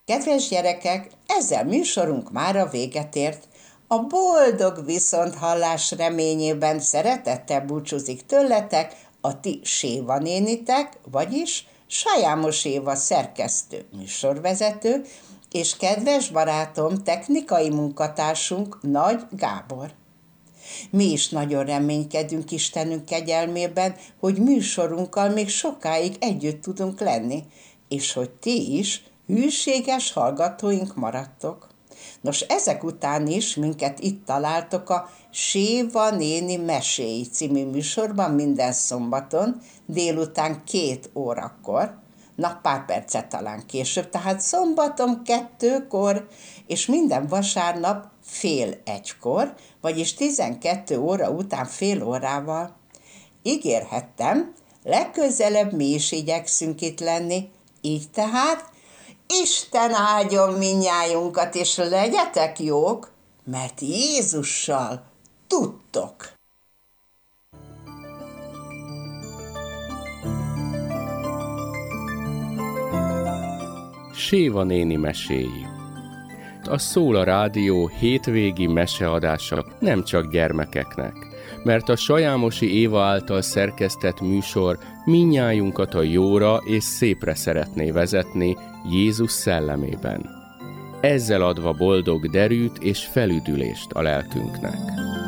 Kedves gyerekek, ezzel műsorunk mára véget ért. A boldog viszonthallás reményében szeretettel búcsúzik tőletek a ti Séva nénitek, vagyis Sajámos Éva szerkesztő műsorvezető, és kedves barátom, technikai munkatársunk Nagy Gábor. Mi is nagyon reménykedünk Istenünk kegyelmében, hogy műsorunkkal még sokáig együtt tudunk lenni, és hogy ti is hűséges hallgatóink maradtok. Nos, ezek után is minket itt találtok a Séva néni meséi című műsorban minden szombaton, délután 2 órakor, pár percet talán később, tehát szombaton 2-kor, és minden vasárnap fél 1-kor, vagyis 12 óra után fél órával. Ígérhettem, legközelebb mi is igyekszünk itt lenni, így tehát Isten áldjon mindnyájunkat, és legyetek jók, mert Jézussal tudtok. Séva néni meséi. A Szól Rádió hétvégi meseadása nem csak gyermekeknek, mert a Sajámosi Éva által szerkesztett műsor mindnyájunkat a jóra és szépre szeretné vezetni Jézus szellemében. Ezzel adva boldog derűt és felüdülést a lelkünknek.